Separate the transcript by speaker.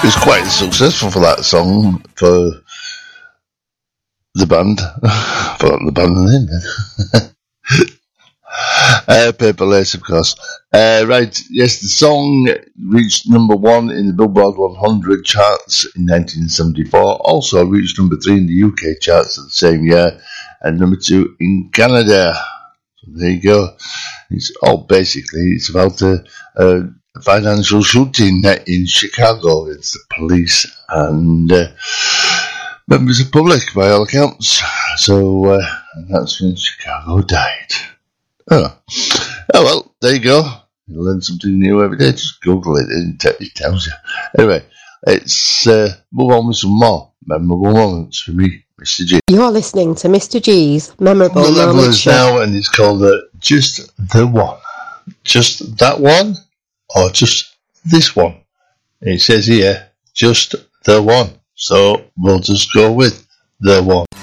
Speaker 1: It was quite successful for that song for the band. I forgot the band name. Paper Lace, of course. Right, yes, the song reached number 1 in the Billboard 100 charts in 1974. Also reached number 3 in the UK charts of the same year, and number 2 in Canada. So there you go. It's about a financial shooting in Chicago. It's the police and members of the public, by all accounts. So and that's when Chicago died. Oh well, there you go. You learn something new every day. Just Google it and it tells you. Anyway, let's move on with some more memorable moments for me, Mr. G.
Speaker 2: You're listening to Mr. G's Memorable Moments. The level is
Speaker 1: now, and it's called Just the One. Just that one, or just this one? It says here, just the one. So we'll just go with the one.